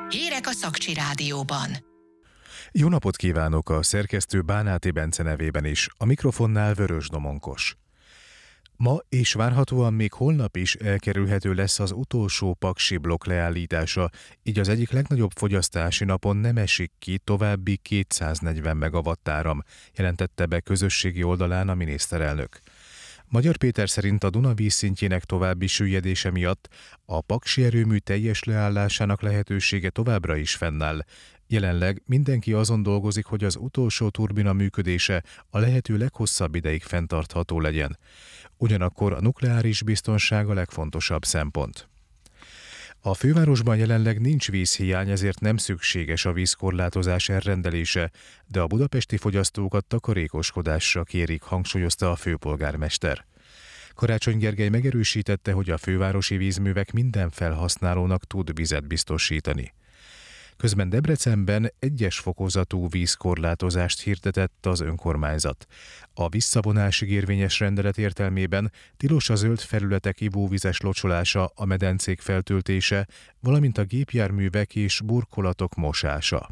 Hírek a Szakcsi Rádióban. Jó napot kívánok a szerkesztő Bánáti Bence nevében is, a mikrofonnál Vörös Domonkos. Ma és várhatóan még holnap is elkerülhető lesz az utolsó paksi blokk leállítása, így az egyik legnagyobb fogyasztási napon nem esik ki további 240 megawatt-áram, jelentette be közösségi oldalán a miniszterelnök. Magyar Péter szerint a Duna vízszintjének további süllyedése miatt a paksi erőmű teljes leállásának lehetősége továbbra is fennáll. Jelenleg mindenki azon dolgozik, hogy az utolsó turbina működése a lehető leghosszabb ideig fenntartható legyen. Ugyanakkor a nukleáris biztonság a legfontosabb szempont. A fővárosban jelenleg nincs vízhiány, ezért nem szükséges a vízkorlátozás elrendelése, de a budapesti fogyasztókat takarékoskodásra kérik, hangsúlyozta a főpolgármester. Karácsony Gergely megerősítette, hogy a fővárosi vízművek minden felhasználónak tud vizet biztosítani. Közben Debrecenben 1-es fokozatú vízkorlátozást hirdetett az önkormányzat. A visszavonásig érvényes rendelet értelmében tilos a zöld felületek ivóvizes locsolása, a medencék feltöltése, valamint a gépjárművek és burkolatok mosása.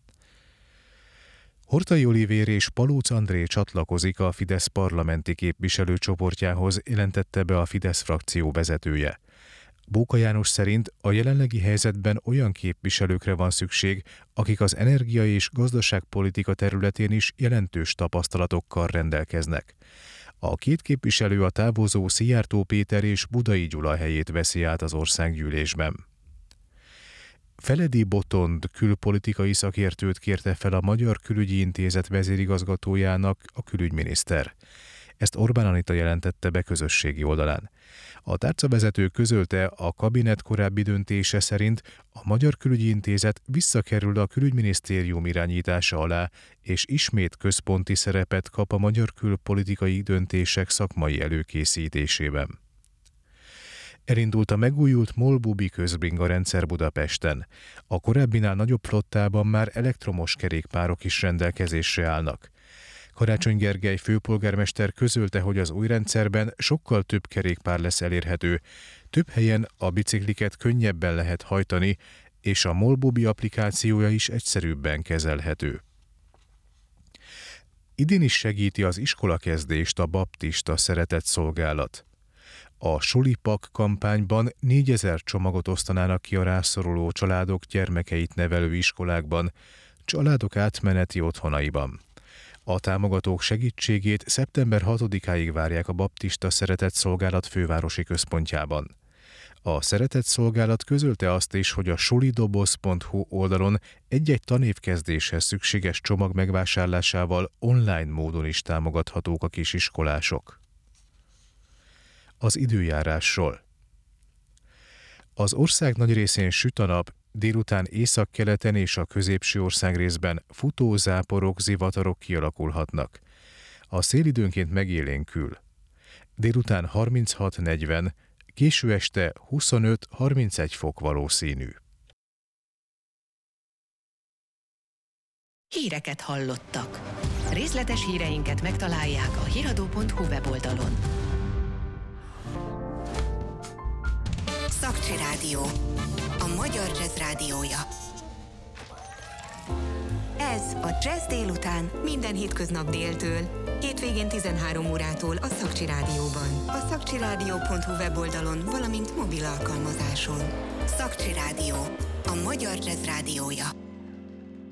Horthy Olivér és Palóc André csatlakozik a Fidesz parlamenti képviselőcsoportjához, jelentette be a Fidesz frakció vezetője. Bóka János szerint a jelenlegi helyzetben olyan képviselőkre van szükség, akik az energia- és gazdaságpolitika területén is jelentős tapasztalatokkal rendelkeznek. A két képviselő a távozó Szijjártó Péter és Budai Gyula helyét veszi át az országgyűlésben. Feledi Botond külpolitikai szakértőt kérte fel a Magyar Külügyi Intézet vezérigazgatójának a külügyminiszter. Ezt Orbán Anita jelentette be közösségi oldalán. A tárcavezető közölte, a kabinet korábbi döntése szerint a Magyar Külügyi Intézet visszakerül a külügyminisztérium irányítása alá, és ismét központi szerepet kap a magyar külpolitikai döntések szakmai előkészítésében. Elindult a megújult MOL-Bubi közbringa rendszer Budapesten. A korábbinál nagyobb flottában már elektromos kerékpárok is rendelkezésre állnak. Karácsony Gergely főpolgármester közölte, hogy az új rendszerben sokkal több kerékpár lesz elérhető, több helyen a bicikliket könnyebben lehet hajtani, és a MOL-Bubi applikációja is egyszerűbben kezelhető. Idén is segíti az iskolakezdést a baptista szeretetszolgálat. A Sulipak kampányban 4000 csomagot osztanának ki a rászoruló családok gyermekeit nevelő iskolákban, családok átmeneti otthonaiban. A támogatók segítségét szeptember 6-áig várják a baptista szeretetszolgálat fővárosi központjában. A szeretetszolgálat közölte azt is, hogy a sulidoboz.hu oldalon egy-egy tanévkezdéshez szükséges csomag megvásárlásával online módon is támogathatók a kisiskolások. Az időjárásról. Az ország nagy részén süt a nap, délután északkeleten és a középső országrészben futó záporok, zivatarok kialakulhatnak. A szél időnként megélénkül. Délután 36-40, késő este 25-31 fok valószínű. Híreket hallottak. Részletes híreinket megtalálják a hiradó.hu weboldalon. Szakcsi Rádió. A magyar jazz rádiója. Ez a Jazz délután minden hétköznap déltől, hétvégén 13 órától a Szakcsi Rádióban. A szakcsiradio.hu weboldalon, valamint mobil alkalmazáson. Szakcsi Rádió. A magyar jazz rádiója.